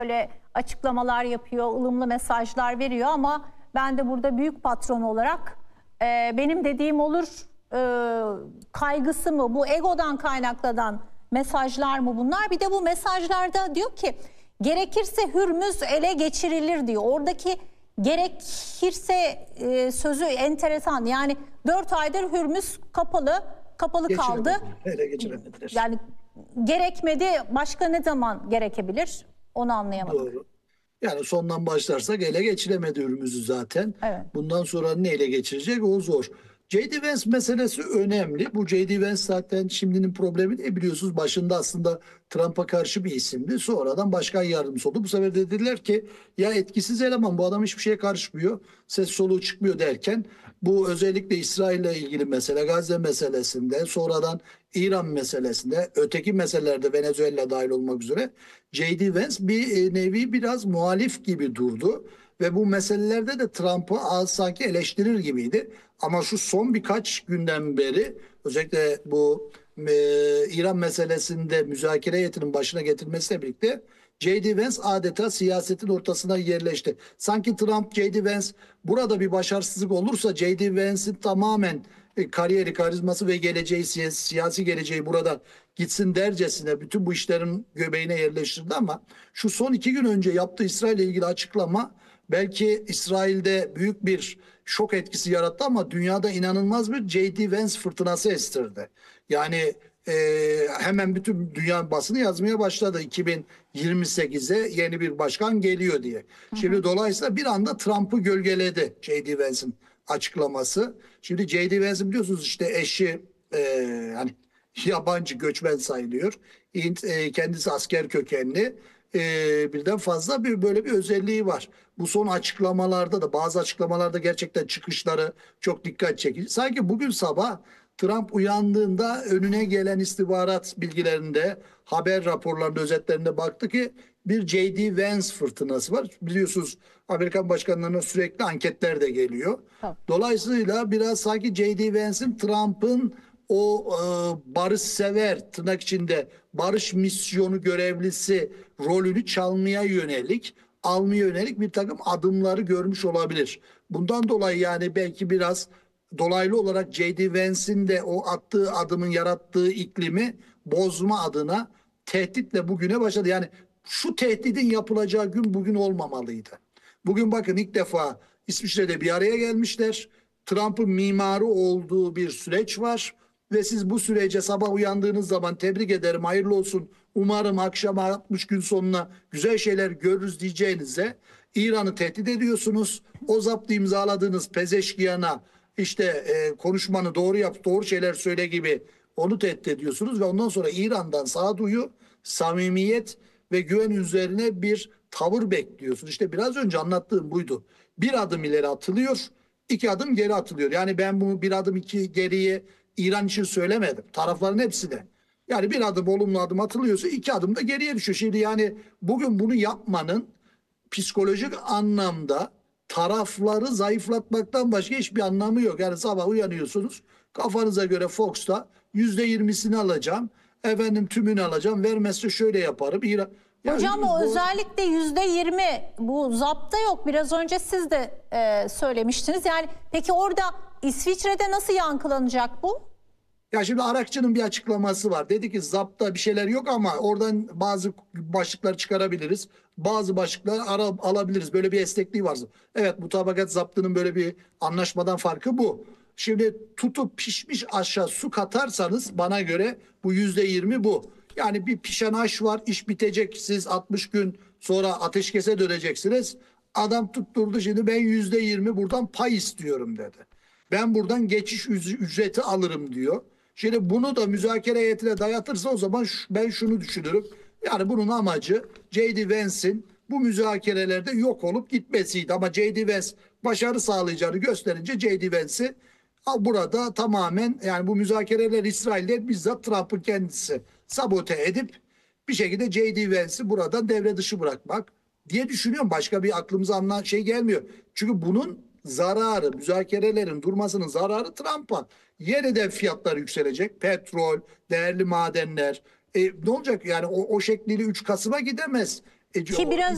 böyle açıklamalar yapıyor, ılımlı mesajlar veriyor ama ben de burada büyük patron olarak benim dediğim olur kaygısı mı, bu egodan kaynaklanan mesajlar mı bunlar? Bir de bu mesajlarda diyor ki gerekirse Hürmüz ele geçirilir diyor. Oradaki gerekirse sözü enteresan. Yani 4 aydır Hürmüz kapalı kaldı. Ele geçiremediler. Yani gerekmedi, başka ne zaman gerekebilir? Onu anlayamadım. Doğru. Yani sondan başlarsak ele geçiremedi Hürmüz'ü zaten. Evet. Bundan sonra ne ele geçirecek o zor. J.D. Vance meselesi önemli. Bu J.D. Vance zaten şimdinin problemi de biliyorsunuz. Başında aslında Trump'a karşı bir isimdi. Sonradan başkan yardımcısı oldu. Bu sefer de dediler ki ya etkisiz eleman, bu adam hiçbir şeye karışmıyor. Ses soluğu çıkmıyor derken bu özellikle İsrail'le ilgili mesele, Gazze meselesinde, sonradan İran meselesinde, öteki meselelerde Venezuela dahil olmak üzere J.D. Vance bir nevi biraz muhalif gibi durdu. Ve bu meselelerde de Trump'ı az sanki eleştirir gibiydi. Ama şu son birkaç günden beri özellikle bu İran meselesinde müzakere heyetinin başına getirmesiyle birlikte J.D. Vance adeta siyasetin ortasına yerleşti. Sanki Trump, J.D. Vance burada bir başarısızlık olursa J.D. Vance'in tamamen kariyeri, karizması ve geleceği, siyasi geleceği burada gitsin dercesine bütün bu işlerin göbeğine yerleştirdi ama şu son 2 gün önce yaptığı İsrail ile ilgili açıklama belki İsrail'de büyük bir şok etkisi yarattı ama dünyada inanılmaz bir J.D. Vance fırtınası estirdi. Yani hemen bütün dünya basını yazmaya başladı 2028'e yeni bir başkan geliyor diye. Şimdi dolayısıyla bir anda Trump'ı gölgeledi J.D. Vance'in açıklaması. Şimdi J.D. Vance'in biliyorsunuz işte eşi hani yabancı göçmen sayılıyor. Kendisi asker kökenli. Birden fazla böyle bir özelliği var. Bu son açıklamalarda da bazı açıklamalarda gerçekten çıkışları çok dikkat çekici. Sanki bugün sabah Trump uyandığında önüne gelen istihbarat bilgilerinde, haber raporlarında, özetlerinde baktı ki bir J.D. Vance fırtınası var. Biliyorsunuz Amerikan başkanlarına sürekli anketler de geliyor. Evet. Dolayısıyla biraz sanki J.D. Vance'in Trump'ın o barışsever tırnak içinde barış misyonu görevlisi rolünü çalmaya yönelik, almaya yönelik bir takım adımları görmüş olabilir. Bundan dolayı yani belki biraz dolaylı olarak J.D. Vance'in de o attığı adımın yarattığı iklimi bozma adına tehditle bugüne başladı. Yani şu tehdidin yapılacağı gün bugün olmamalıydı. Bugün bakın ilk defa İsviçre'de bir araya gelmişler. Trump'ın mimarı olduğu bir süreç var. Ve siz bu sürece sabah uyandığınız zaman tebrik ederim, hayırlı olsun, umarım akşam 60 gün sonuna güzel şeyler görürüz diyeceğinize İran'ı tehdit ediyorsunuz. O zaptı imzaladığınız Pezeşkiyan'a işte konuşmanı doğru yap, doğru şeyler söyle gibi onu tehdit ediyorsunuz. Ve ondan sonra İran'dan sağduyu, samimiyet ve güven üzerine bir tavır bekliyorsunuz. İşte biraz önce anlattığım buydu. Bir adım ileri atılıyor, 2 adım geri atılıyor. Yani ben bunu bir adım 2 geriye İran için söylemedim. Tarafların hepsi de. Yani bir adım olumlu adım atılıyorsa 2 adım da geriye düşüyor. Şimdi yani bugün bunu yapmanın psikolojik anlamda tarafları zayıflatmaktan başka hiçbir anlamı yok. Yani sabah uyanıyorsunuz, kafanıza göre Fox'ta %20'sini alacağım, efendim tümünü alacağım, vermezse şöyle yaparım. Hocam o özellikle %20 bu zapta yok. Biraz önce siz de söylemiştiniz. Yani peki orada İsviçre'de nasıl yankılanacak bu? Ya şimdi Arakçı'nın bir açıklaması var. Dedi ki zapta bir şeyler yok ama oradan bazı başlıklar çıkarabiliriz. Bazı başlıklar alabiliriz. Böyle bir esnekliği var. Evet, mutabakat zaptının böyle bir anlaşmadan farkı bu. Şimdi tutup pişmiş aşağı su katarsanız bana göre bu %20 bu. Yani bir pişen aş var, iş bitecek, siz 60 gün sonra ateşkese döneceksiniz. Adam tutturdu, şimdi ben %20 buradan pay istiyorum dedi. Ben buradan geçiş ücreti alırım diyor. Şimdi bunu da müzakere heyetine dayatırsa o zaman ben şunu düşünürüm. Yani bunun amacı J.D. Vance'in bu müzakerelerde yok olup gitmesiydi. Ama J.D. Vance başarı sağlayacağını gösterince J.D. Vance'i burada tamamen yani bu müzakereler İsrail'de bizzat Trump'ın kendisi sabote edip bir şekilde J.D. Vance'i buradan devre dışı bırakmak diye düşünüyorum. Başka bir aklımıza şey gelmiyor. Çünkü bunun zararı, müzakerelerin durmasının zararı Trump'a. Yeniden fiyatlar yükselecek. Petrol, değerli madenler. Ne olacak yani o şekliyle 3 Kasım'a gidemez. Ki biraz